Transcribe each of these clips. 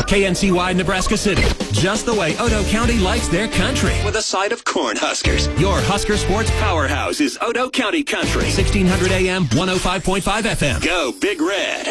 KNCY Nebraska City. Just the way Otoe County likes their country. With a side of Cornhuskers. Your Husker sports powerhouse is Otoe County Country. 1600 AM, 105.5 FM. Go Big Red.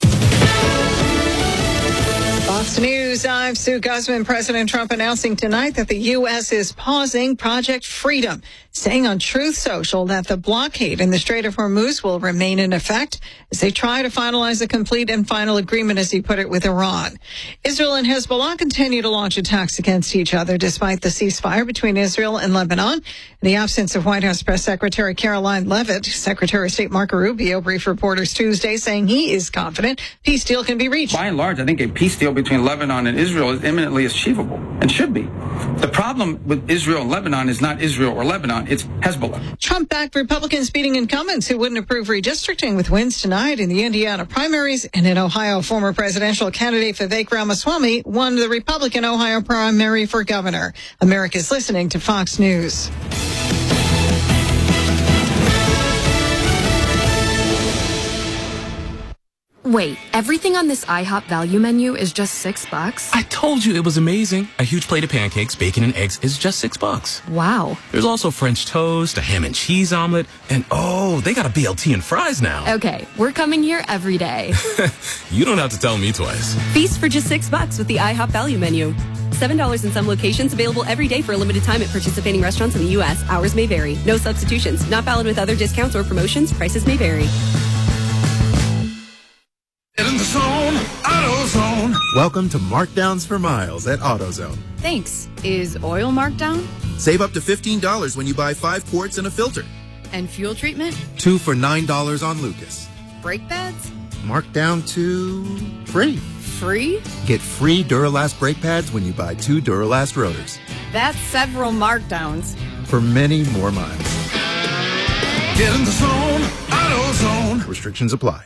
Fox News, I'm Sue Guzman. President Trump announcing tonight that the U.S. is pausing Project Freedom, saying on Truth Social that the blockade in the Strait of Hormuz will remain in effect as they try to finalize a complete and final agreement, as he put it, with Iran. Israel and Hezbollah continue to launch attacks against each other despite the ceasefire between Israel and Lebanon. In the absence of White House Press Secretary Caroline Leavitt, Secretary of State Marco Rubio briefed reporters Tuesday saying he is confident peace deal can be reached. By and large, I think a peace deal between Lebanon and Israel is imminently achievable and should be. The problem with Israel and Lebanon is not Israel or Lebanon, it's Hezbollah. Trump-backed Republicans beating incumbents who wouldn't approve redistricting with wins tonight in the Indiana primaries. And in Ohio, former presidential candidate Vivek Ramaswamy won the Republican Ohio primary for governor. America's listening to Fox News. Wait, everything on this IHOP value menu is just $6? I told you it was amazing. A huge plate of pancakes, bacon, and eggs is just $6. Wow. There's also French toast, a ham and cheese omelet, and oh, they got a BLT and fries now. Okay, we're coming here every day. You don't have to tell me twice. Feast for just $6 with the IHOP value menu. $7 in some locations, available every day for a limited time at participating restaurants in the U.S. Hours may vary. No substitutions. Not valid with other discounts or promotions. Prices may vary. In the zone, AutoZone. Welcome to Markdowns for Miles at AutoZone. Thanks. Is oil marked down? Save up to $15 when you buy 5 quarts and a filter. And fuel treatment? 2 for $9 on Lucas. Brake pads? Marked down to free. Free? Get free Duralast brake pads when you buy 2 Duralast rotors. That's several markdowns. For many more miles. Get in the zone, AutoZone. Restrictions apply.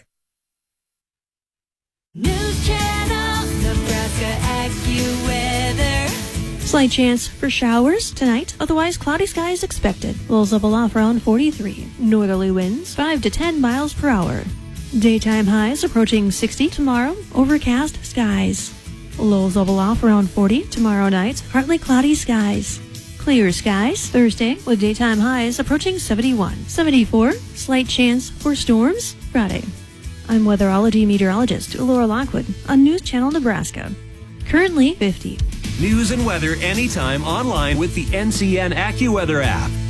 News Channel, Nebraska AccuWeather. Slight chance for showers tonight, otherwise cloudy skies expected. Lows level off around 43. Northerly winds 5 to 10 miles per hour. Daytime highs approaching 60 tomorrow. Overcast skies. Lows level off around 40 tomorrow night. Partly cloudy skies. Clear skies Thursday with daytime highs approaching 71. 74. Slight chance for storms Friday. I'm weatherology meteorologist Laura Lockwood on News Channel Nebraska. Currently 50. News and weather anytime online with the NCN AccuWeather app.